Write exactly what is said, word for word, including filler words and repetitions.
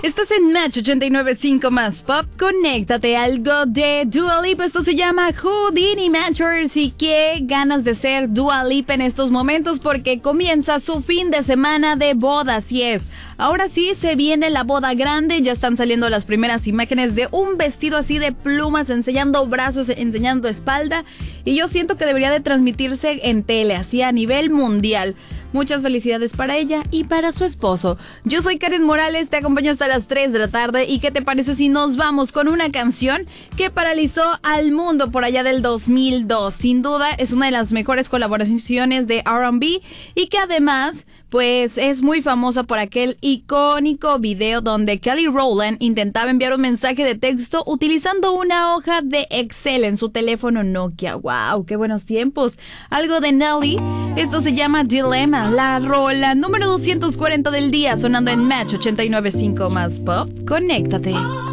Estás en Match ochenta y nueve punto cinco más Pop. Conéctate, algo de Dua Lipa. Esto se llama Houdini Matchers. Y qué ganas de ser Dua Lipa en estos momentos, porque comienza su fin de semana de boda. Así es, ahora sí se viene la boda grande. Ya están saliendo las primeras imágenes de un vestido así de plumas, enseñando brazos, enseñando espalda. Y yo siento que debería de transmitirse en tele, así a nivel mundial. Muchas felicidades para ella y para su esposo. Yo soy Karen Morales, te acompaño hasta las tres de la tarde. ¿Y qué te parece si nos vamos con una canción que paralizó al mundo por allá del dos mil dos? Sin duda es una de las mejores colaboraciones de R and B y que además pues es muy famosa por aquel icónico video donde Kelly Rowland intentaba enviar un mensaje de texto utilizando una hoja de Excel en su teléfono Nokia. ¡Wow! ¡Qué buenos tiempos! Algo de Nelly. Esto se llama Dilemma, la rola número doscientos cuarenta del día, sonando en Match ochenta y nueve punto cinco más Pop. Conéctate.